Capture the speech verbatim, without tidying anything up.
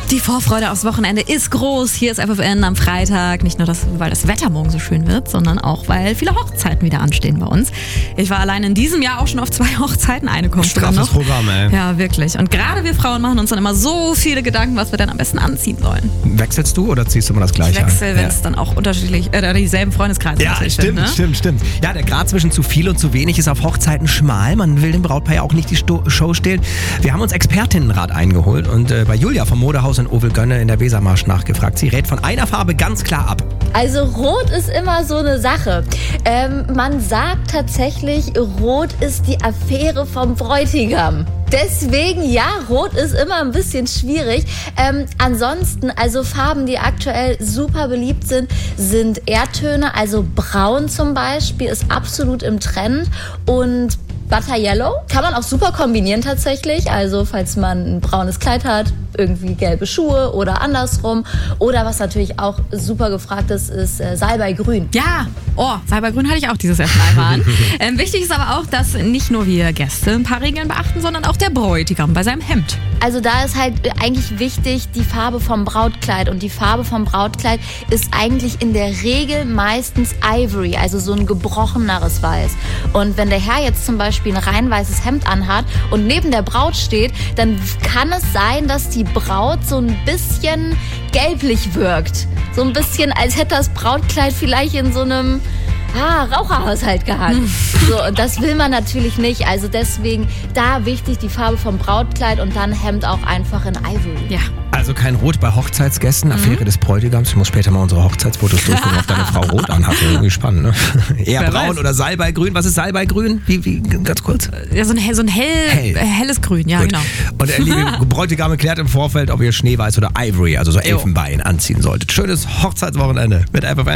Die Vorfreude aufs Wochenende ist groß. Hier ist F F N am Freitag. Nicht nur, das, weil das Wetter morgen so schön wird, sondern auch, weil viele Hochzeiten wieder anstehen bei uns. Ich war allein in diesem Jahr auch schon auf zwei Hochzeiten. Eine kommt sogar noch. Straffes Programm, ey. Ja, wirklich. Und gerade wir Frauen machen uns dann immer so viele Gedanken, was wir dann am besten anziehen sollen. Wechselst du oder ziehst du immer das Gleiche Ich wechsle, an? wenn Ja. es dann auch unterschiedlich, äh, dieselben Freundeskreise Ja, natürlich stimmt, sind, ne? stimmt, stimmt. Ja, der Grad zwischen zu viel und zu wenig ist auf Hochzeiten schmal. Man will dem Brautpaar ja auch nicht die Sto- Show stehlen. Wir haben uns Expertinnenrat eingeholt und äh, bei Julia vom Modehaus in Ovelgönne in der Wesermarsch nachgefragt. Sie rät von einer Farbe ganz klar ab. Also Rot ist immer so eine Sache. Ähm, man sagt tatsächlich, Rot ist die Affäre vom Bräutigam. Deswegen, ja, Rot ist immer ein bisschen schwierig. Ähm, ansonsten, also Farben, die aktuell super beliebt sind, sind Erdtöne. Also Braun zum Beispiel ist absolut im Trend. Und Butter Yellow kann man auch super kombinieren tatsächlich. Also falls man ein braunes Kleid hat, irgendwie gelbe Schuhe oder andersrum. Oder was natürlich auch super gefragt ist, ist äh, Salbeigrün. Ja, oh, Salbeigrün hatte ich auch dieses Jahr schon einmal an. ähm, wichtig ist aber auch, dass nicht nur wir Gäste ein paar Regeln beachten, sondern auch der Bräutigam bei seinem Hemd. Also da ist halt eigentlich wichtig die Farbe vom Brautkleid. Und die Farbe vom Brautkleid ist eigentlich in der Regel meistens Ivory, also so ein gebrocheneres Weiß. Und wenn der Herr jetzt zum Beispiel ein rein weißes Hemd anhat und neben der Braut steht, dann kann es sein, dass die Braut so ein bisschen gelblich wirkt. So ein bisschen, als hätte das Brautkleid vielleicht in so einem ah, Raucherhaushalt gehangen. So, und das will man natürlich nicht. Also deswegen da wichtig die Farbe vom Brautkleid und dann Hemd auch einfach in Ivory. Ja. Also kein Rot bei Hochzeitsgästen, Affäre des Bräutigams. Ich muss später mal unsere Hochzeitsfotos durchgucken, ob deine Frau Rot anhat. Irgendwie spannend, ne? Eher Wer braun weiß. oder Salbeigrün. Was ist Salbeigrün? Wie, wie, ganz kurz. Ja, so ein, hell, so ein hell, Hell. äh, helles Grün, ja, Gut. genau. Und äh, liebe Bräutigame, klärt im Vorfeld, ob ihr Schneeweiß oder Ivory, also so Elfenbein, anziehen solltet. Schönes Hochzeitswochenende mit F F N.